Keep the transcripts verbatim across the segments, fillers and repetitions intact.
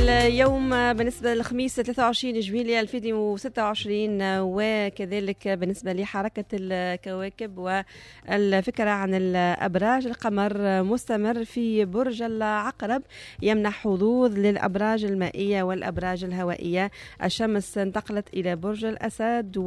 اليوم بالنسبة للخميس ثلاثة وعشرين جويلية ألفين وستة وعشرين، وكذلك بالنسبة لحركة الكواكب والفكرة عن الأبراج. القمر مستمر في برج العقرب يمنح حظوظ للأبراج المائية والأبراج الهوائية. الشمس انتقلت إلى برج الأسد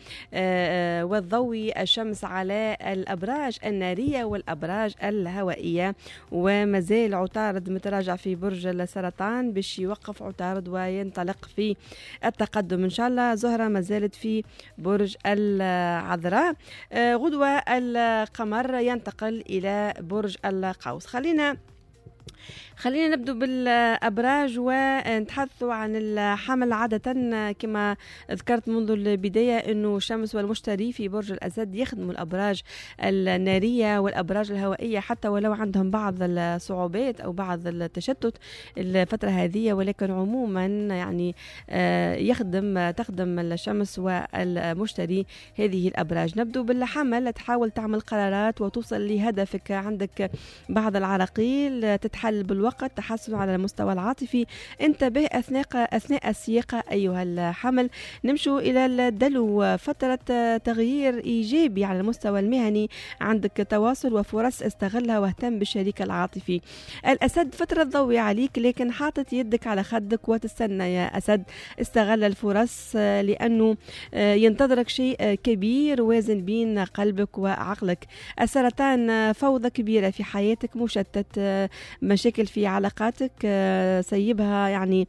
والضوء الشمس على الأبراج النارية والأبراج الهوائية، ومازال عطارد متراجع في برج السرطان باش يوقف عطارد وينطلق في التقدم إن شاء الله. زهرة ما زالت في برج العذراء. غدوة القمر ينتقل إلى برج القوس. خلينا خلينا نبدو بالأبراج ونتحدثوا عن الحمل. عادة كما ذكرت منذ البداية أنه الشمس والمشتري في برج الأسد يخدموا الأبراج النارية والأبراج الهوائية حتى ولو عندهم بعض الصعوبات أو بعض التشتت الفترة هذه، ولكن عموما يعني يخدم تخدم الشمس والمشتري هذه الأبراج. نبدو بالحمل. تحاول تعمل قرارات وتوصل لهدفك. عندك بعض العراقيل تتحل بالوقت. تحسن على المستوى العاطفي. انتبه أثناء أثناء السياقة أيها الحمل. نمشوا إلى الدلو. فترة تغيير إيجابي على المستوى المهني. عندك تواصل وفرص استغلها واهتم بالشريك العاطفي. الأسد فترة ضوء عليك لكن حاطط يدك على خدك وتستنى يا أسد. استغل الفرص لأنه ينتظرك شيء كبير وازن بين قلبك وعقلك. السرطان فوضى كبيرة في حياتك، مشتت، مشاكل في علاقاتك سيبها، يعني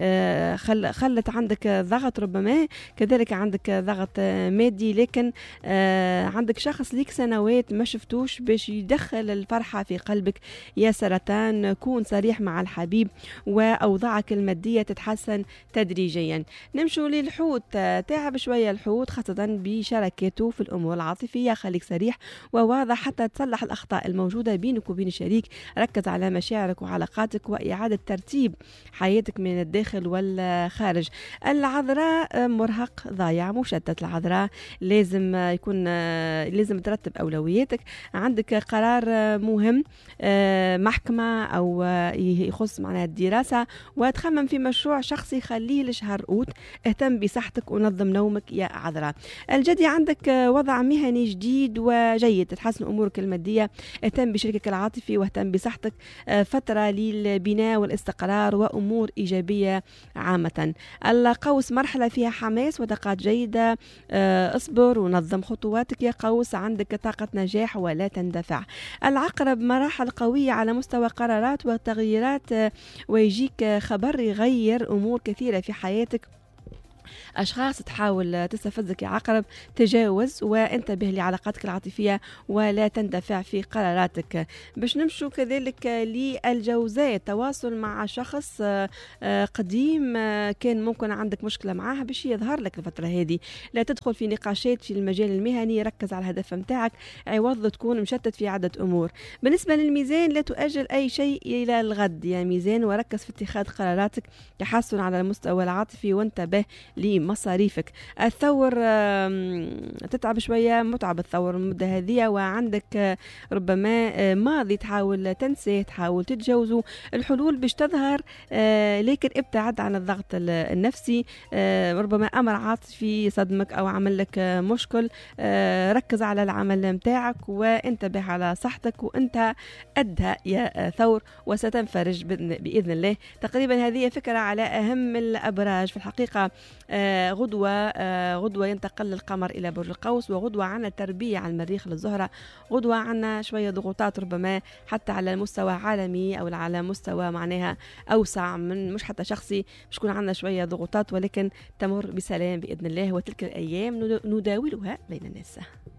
خلت عندك ضغط، ربما كذلك عندك ضغط مادي، لكن عندك شخص ليك سنوات ما شفتوش باش يدخل الفرحة في قلبك يا سرطان. كون صريح مع الحبيب وأوضاعك المادية تتحسن تدريجيا. نمشوا للحوت. تعب شوية الحوت خاصة بشراكته في الأمور العاطفية. خليك صريح وواضح حتى تصلح الأخطاء الموجودة بينك وبين الشريك. ركز على مشاعرك وعلاقاتك وإعادة ترتيب حياتك من الداخل والخارج. العذراء مرهق، ضايع، مشتت. العذراء لازم يكون لازم ترتب أولوياتك. عندك قرار مهم، محكمة أو يخص معناها الدراسة، وتخمم في مشروع شخصي خليه لشهر أوت. اهتم بصحتك ونظم نومك يا عذراء. الجدي عندك وضع مهني جديد وجيد، تتحسن أمورك المادية. اهتم بشريكك العاطفي واهتم بصحتك. فترة للبناء والاستقرار وأمور إيجابية عامة. القوس مرحلة فيها حماس ودقات جيدة. اصبر ونظم خطواتك يا قوس. عندك طاقة نجاح ولا تندفع. العقرب مراحل قوية على مستوى قرارات وتغييرات، ويجيك خبر يغير أمور كثيرة في حياتك. أشخاص تحاول تستفزك يا عقرب، تجاوز وانتبه لعلاقاتك العاطفية ولا تندفع في قراراتك. باش نمشوا كذلك للجوزاء. تواصل مع شخص قديم كان ممكن عندك مشكلة معاه باش يظهر لك الفترة هذه. لا تدخل في نقاشات في المجال المهني، ركز على الهدف متاعك عوض تكون مشتت في عدة أمور. بالنسبة للميزان، لا تؤجل أي شيء إلى الغد يا ميزان، وركز في اتخاذ قراراتك. تحسن على المستوى العاطفي وانتبه لمصاريفك. الثور تتعب شوية، متعب الثور المدة هذه، وعندك ربما ماضي تحاول تنسيه، تحاول تتجاوزه. الحلول باش تظهر، لكن ابتعد عن الضغط النفسي. ربما أمر عاطفي صدمك أو عمل لك مشكل. ركز على العمل متاعك وانتبه على صحتك، وانت قدها يا ثور وستنفرج بإذن الله. تقريبا هذه فكرة على أهم الأبراج. في الحقيقة آه غدوة آه غدوة ينتقل القمر إلى برج القوس، وغدوة عنا تربية على المريخ للزهرة. غدوة عنا شوية ضغوطات ربما حتى على المستوى عالمي أو على مستوى معناها أوسع من مش حتى شخصي، مش يكون عنا شوية ضغوطات، ولكن تمر بسلام بإذن الله. وتلك الأيام نداولها بين الناس.